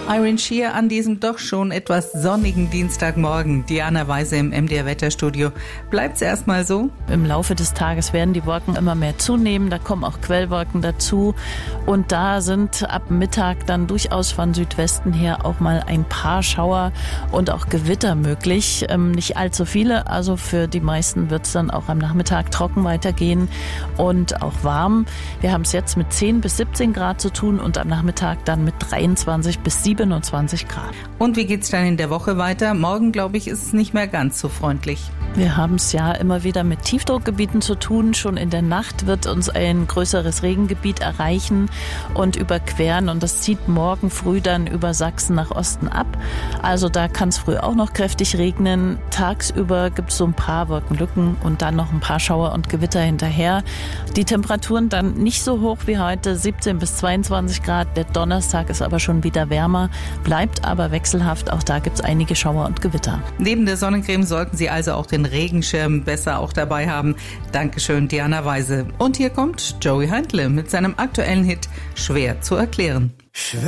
Irene Shear an diesem doch schon etwas sonnigen Dienstagmorgen. Diana Weise im MDR-Wetterstudio. Bleibt's erstmal so? Im Laufe des Tages werden die Wolken immer mehr zunehmen. Da kommen auch Quellwolken dazu. Und da sind ab Mittag dann durchaus von Südwesten her auch mal ein paar Schauer und auch Gewitter möglich. Nicht allzu viele. Also für die meisten wird's dann auch am Nachmittag trocken weitergehen und auch warm. Wir haben es jetzt mit 10 bis 17 Grad zu tun und am Nachmittag dann mit 23 bis 27 Grad. Und wie geht's dann in der Woche weiter? Morgen, glaube ich, ist es nicht mehr ganz so freundlich. Wir haben es ja immer wieder mit Tiefdruckgebieten zu tun. Schon in der Nacht wird uns ein größeres Regengebiet erreichen und überqueren. Und das zieht morgen früh dann über Sachsen nach Osten ab. Also da kann es früh auch noch kräftig regnen. Tagsüber gibt es so ein paar Wolkenlücken und dann noch ein paar Schauer und Gewitter hinterher. Die Temperaturen dann nicht so hoch wie heute, 17 bis 22 Grad. Der Donnerstag ist aber schon wieder wärmer, bleibt aber wechselhaft. Auch da gibt es einige Schauer und Gewitter. Neben der Sonnencreme sollten Sie also auch den Regenschirm besser auch dabei haben. Dankeschön, Diana Weise. Und hier kommt Joey Heindle mit seinem aktuellen Hit Schwer zu erklären.